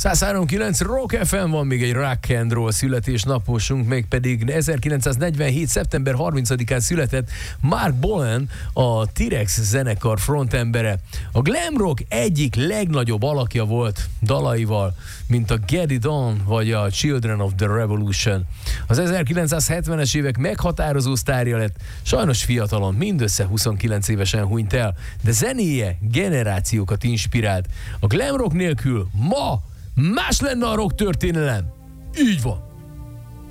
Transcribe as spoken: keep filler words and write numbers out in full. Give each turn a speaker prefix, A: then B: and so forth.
A: száz három kilenc Rock ef em, van még egy rock and roll születésnaposunk, mégpedig ezerkilencszáznegyvenhét. szeptember harmincadikán született Mark Bolan, a T-Rex zenekar frontembere. A glam rock egyik legnagyobb alakja volt dalaival, mint a Get It On vagy a Children of the Revolution. Az ezerkilencszázhetvenes évek meghatározó sztárja lett, sajnos fiatalon, mindössze huszonkilenc évesen hunyt el, de zenéje generációkat inspirált. A glam rock nélkül ma más lenne a rock történelem. Így van.